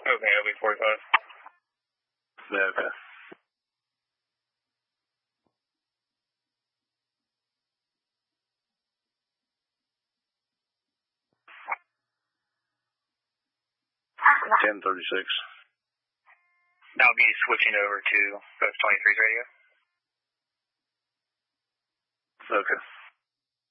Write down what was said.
Okay, it'll be 45. Yeah, okay. Ten 36. I'll be switching over to both 23's radio. Okay.